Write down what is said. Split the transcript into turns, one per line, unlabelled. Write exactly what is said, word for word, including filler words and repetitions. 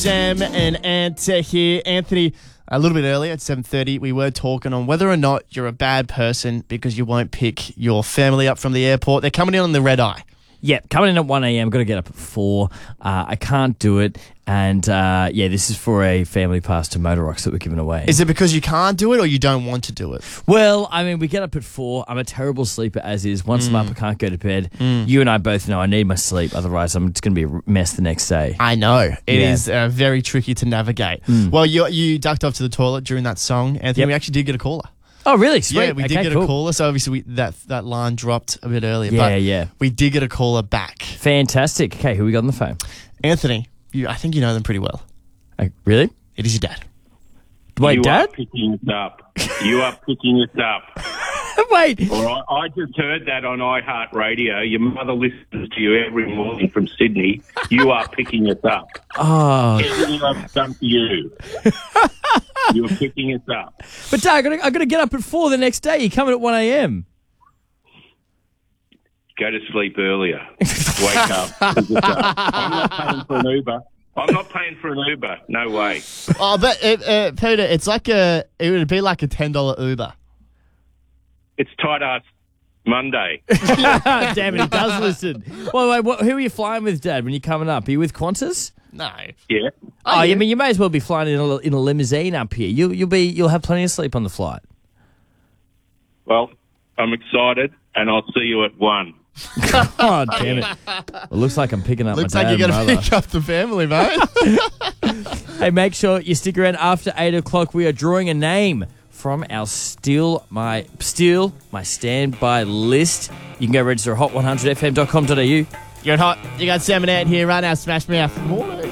Sam and Ant here. Anthony, a little bit earlier at seven thirty, we were talking on whether or not you're a bad person because you won't pick your family up from the airport. They're coming in on the red eye.
Yeah, coming in at one a.m. Got to get up at four. Uh, I can't do it. And, uh, yeah, this is for a family pass to Motor Rocks that we're giving away.
Is it because you can't do it or you don't want to do it?
Well, I mean, we get up at four. I'm a terrible sleeper as is. Once
Mm.
I'm up, I can't go to bed.
Mm.
You and I both know I need my sleep. Otherwise, I'm it's going to be a mess the next day.
I know. It
Yeah.
is uh, very tricky to navigate.
Mm.
Well, you you ducked off to the toilet during that song, Anthony.
Yep.
We actually did get a caller.
Oh, really? Sweet.
Yeah, we did
Okay,
get
cool.
a caller. So obviously we, that that line dropped a bit earlier.
Yeah,
but
yeah.
we did get a caller back.
Fantastic. Okay, who we got on the phone?
Anthony, you, I think you know them pretty well.
Uh, really?
It is your dad.
Wait,
you
Dad?
are picking us up. You are picking us up.
Wait.
All right, I just heard that on iHeartRadio. Your mother listens to you every morning from Sydney. You are picking us up.
Oh.
Everything I've done for you. You're picking us up.
But, Dad, I got to get up at four the next day. You're coming at one a.m.
Go to sleep earlier. Wake up. I'm not paying for an Uber. I'm not paying for an Uber. No way.
Oh, but uh, uh, Peter, it's like a. It would be like a ten dollar Uber.
It's tight ass Monday.
Damn it, he does listen. Well, wait, what, who are you flying with, Dad, when you're coming up? Are you with Qantas?
No.
Yeah.
Oh, I mean, you may as well be flying in a, in a limousine up here. You, you'll be, you'll have plenty of sleep on the flight.
Well, I'm excited, and I'll see you at one.
Oh, damn it. Well, looks like I'm picking up
Looks
my
like
dad
you're going
and
to
mother.
pick up the family, mate.
Hey, make sure you stick around after eight o'clock. We are drawing a name from our Steal My Steal My Standby list. You can go register at hot one hundred f m dot com dot a u.
You're at Hot. You got Sam and Ant here right now. Smash Mouth. Morning.